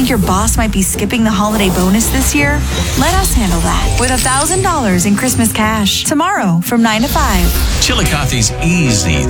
Think your boss might be skipping the holiday bonus this year? Let us handle that with $1,000 in Christmas cash tomorrow from 9 to 5. Chillicothe's easy